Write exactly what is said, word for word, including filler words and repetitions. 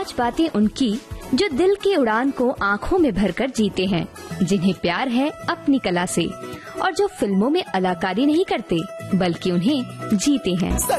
पांच बातें उनकी जो दिल की उड़ान को आँखों में भरकर जीते हैं, जिन्हें प्यार है अपनी कला से और जो फिल्मों में अदाकारी नहीं करते बल्कि उन्हें जीते हैं।